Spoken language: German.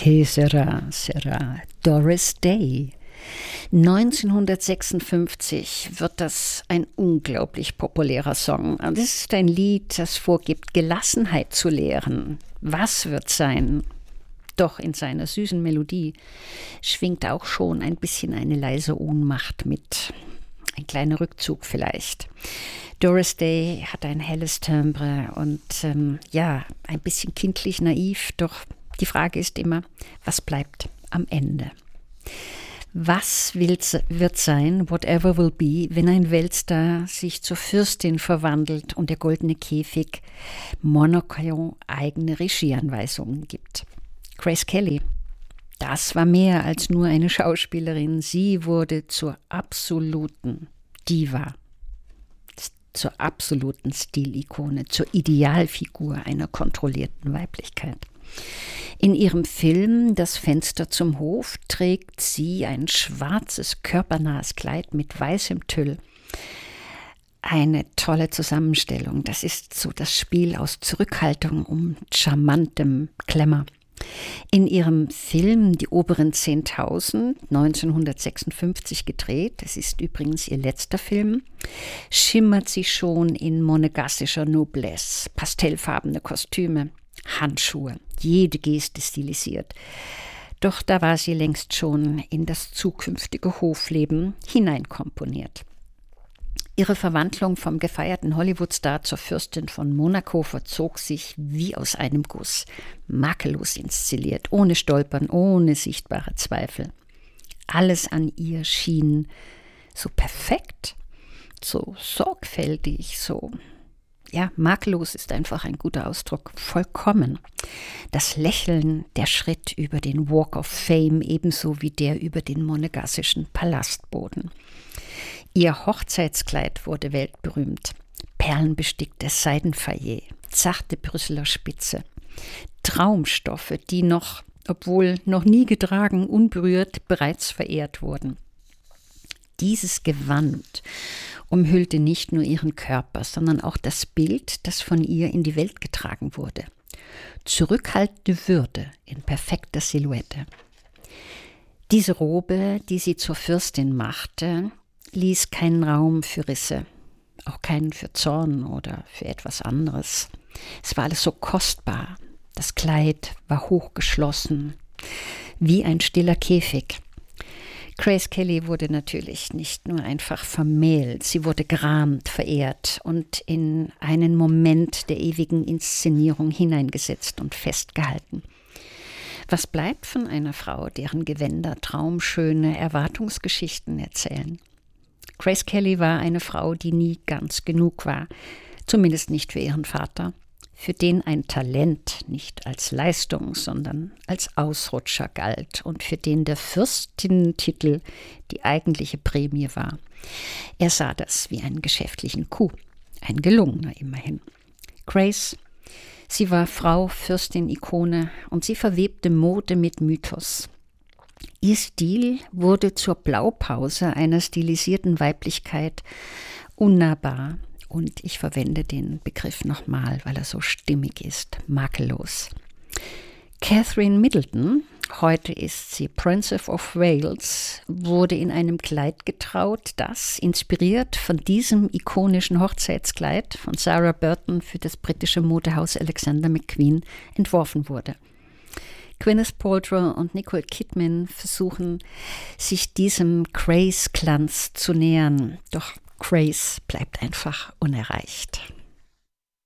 Que sera, sera. Doris Day. 1956 wird das ein unglaublich populärer Song. Und es ist ein Lied, das vorgibt, Gelassenheit zu lehren. Was wird sein? Doch in seiner süßen Melodie schwingt auch schon ein bisschen eine leise Ohnmacht mit. Ein kleiner Rückzug vielleicht. Doris Day hat ein helles Timbre und ein bisschen kindlich naiv, doch die Frage ist immer, was bleibt am Ende? Was wird sein, whatever will be, wenn ein Weltstar sich zur Fürstin verwandelt und der goldene Käfig Monaco eigene Regieanweisungen gibt? Grace Kelly, das war mehr als nur eine Schauspielerin. Sie wurde zur absoluten Diva, zur absoluten Stilikone, zur Idealfigur einer kontrollierten Weiblichkeit. In ihrem Film Das Fenster zum Hof trägt sie ein schwarzes, körpernahes Kleid mit weißem Tüll. Eine tolle Zusammenstellung. Das ist so das Spiel aus Zurückhaltung und charmantem Glamour. In ihrem Film Die oberen 10.000, 1956 gedreht, das ist übrigens ihr letzter Film, schimmert sie schon in monegassischer Noblesse, pastellfarbene Kostüme, Handschuhe, jede Geste stilisiert. Doch da war sie längst schon in das zukünftige Hofleben hineinkomponiert. Ihre Verwandlung vom gefeierten Hollywoodstar zur Fürstin von Monaco verzog sich wie aus einem Guss, makellos inszeniert, ohne Stolpern, ohne sichtbare Zweifel. Alles an ihr schien so perfekt, so sorgfältig, makellos ist einfach ein guter Ausdruck, vollkommen. Das Lächeln, der Schritt über den Walk of Fame, ebenso wie der über den monegassischen Palastboden. Ihr Hochzeitskleid wurde weltberühmt. Perlenbesticktes Seidenfaillet, zarte Brüsseler Spitze. Traumstoffe, die noch, obwohl noch nie getragen, unberührt, bereits verehrt wurden. Dieses Gewand umhüllte nicht nur ihren Körper, sondern auch das Bild, das von ihr in die Welt getragen wurde. Zurückhaltende Würde in perfekter Silhouette. Diese Robe, die sie zur Fürstin machte, ließ keinen Raum für Risse, auch keinen für Zorn oder für etwas anderes. Es war alles so kostbar. Das Kleid war hochgeschlossen, wie ein stiller Käfig. Grace Kelly wurde natürlich nicht nur einfach vermählt, sie wurde gerahmt, verehrt und in einen Moment der ewigen Inszenierung hineingesetzt und festgehalten. Was bleibt von einer Frau, deren Gewänder traumschöne Erwartungsgeschichten erzählen? Grace Kelly war eine Frau, die nie ganz genug war, zumindest nicht für ihren Vater, für den ein Talent nicht als Leistung, sondern als Ausrutscher galt und für den der Fürstinnentitel die eigentliche Prämie war. Er sah das wie einen geschäftlichen Coup, ein gelungener immerhin. Grace, sie war Frau, Fürstin, Ikone und sie verwebte Mode mit Mythos. Ihr Stil wurde zur Blaupause einer stilisierten Weiblichkeit, unnahbar. Und ich verwende den Begriff nochmal, weil er so stimmig ist, makellos. Catherine Middleton, heute ist sie Princess of Wales, wurde in einem Kleid getraut, das, inspiriert von diesem ikonischen Hochzeitskleid von Sarah Burton für das britische Modehaus Alexander McQueen, entworfen wurde. Gwyneth Paltrow und Nicole Kidman versuchen, sich diesem Grace-Glanz zu nähern, doch Grace bleibt einfach unerreicht.